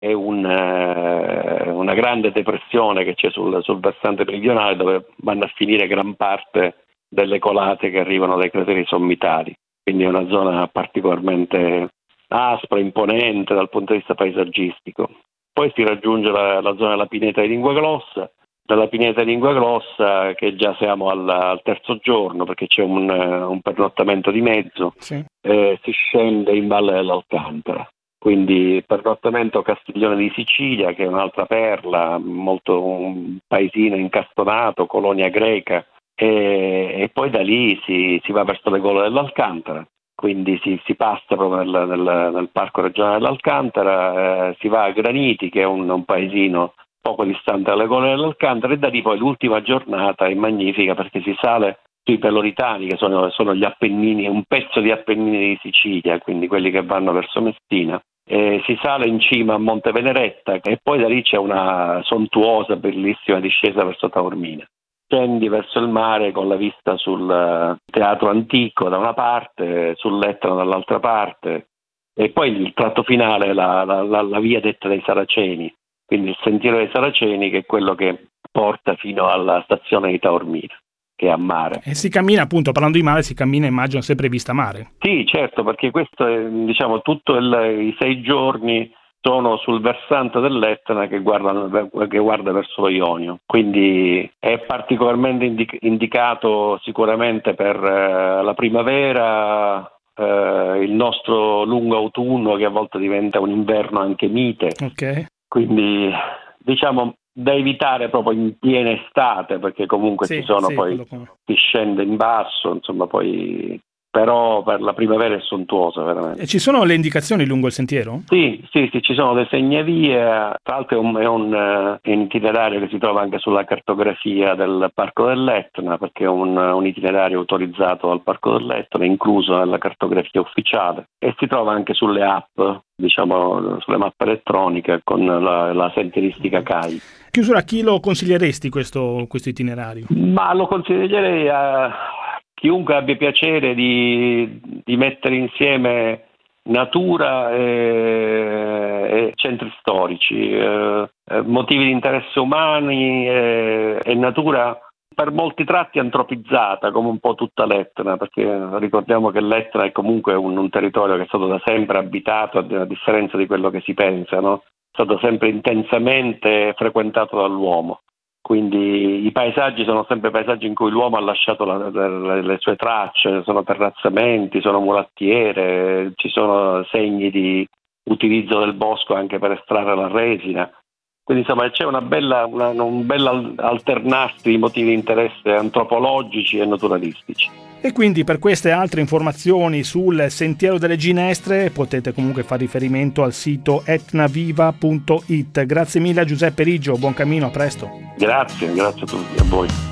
è una grande depressione che c'è sul versante meridionale, dove vanno a finire gran parte delle colate che arrivano dai crateri sommitali. Quindi è una zona particolarmente aspra, imponente dal punto di vista paesaggistico. Poi si raggiunge la zona della pineta di Lingua Grossa. Dalla pineta di Lingua Grossa, che già siamo al terzo giorno, perché c'è un pernottamento di mezzo, sì. Si scende in Valle dell'Alcantara. Quindi pernottamento a Castiglione di Sicilia, che è un'altra perla, un paesino incastonato, colonia greca, e poi da lì si va verso le gole dell'Alcantara. Quindi si passa proprio nel parco regionale dell'Alcantara, si va a Graniti, che è un paesino poco distante dalle gole dell'Alcantara, e da lì poi l'ultima giornata è magnifica perché si sale sui Peloritani, che sono gli Appennini, un pezzo di Appennini di Sicilia, quindi quelli che vanno verso Messina. Si sale in cima a Monte Veneretta e poi da lì c'è una sontuosa, bellissima discesa verso Taormina. Scendi verso il mare con la vista sul teatro antico da una parte, sull'Etna dall'altra parte, e poi il tratto finale è la via detta dei Saraceni, quindi il sentiero dei Saraceni, che è quello che porta fino alla stazione di Taormina, che è a mare. E si cammina, appunto, parlando di mare, si cammina, immagino, sempre vista mare. Sì, certo, perché questo è, tutto i 6 giorni sono sul versante dell'Etna che guarda verso lo Ionio, quindi è particolarmente indicato sicuramente per la primavera, il nostro lungo autunno, che a volte diventa un inverno anche mite. Ok. Quindi da evitare proprio in piena estate, perché comunque si scende in basso, poi. Però per la primavera è sontuosa veramente. E ci sono le indicazioni lungo il sentiero? Sì, ci sono le segnavie, tra l'altro è un itinerario che si trova anche sulla cartografia del Parco dell'Etna, perché è un itinerario autorizzato dal Parco dell'Etna, incluso nella cartografia ufficiale, e si trova anche sulle app, sulle mappe elettroniche con la sentieristica CAI. Chiusura, a chi lo consiglieresti questo itinerario? Ma lo consiglierei a chiunque abbia piacere di mettere insieme natura e centri storici, motivi di interesse umani e natura per molti tratti antropizzata, come un po' tutta l'Etna, perché ricordiamo che l'Etna è comunque un territorio che è stato da sempre abitato, a differenza di quello che si pensa, no? È stato sempre intensamente frequentato dall'uomo. Quindi i paesaggi sono sempre paesaggi in cui l'uomo ha lasciato le sue tracce, sono terrazzamenti, sono mulattiere, ci sono segni di utilizzo del bosco anche per estrarre la resina. Quindi c'è un bel alternarsi di motivi di interesse antropologici e naturalistici. E quindi per queste altre informazioni sul Sentiero delle Ginestre potete comunque fare riferimento al sito etnaviva.it. Grazie mille a Giuseppe Riggio, buon cammino, a presto. Grazie a tutti, a voi.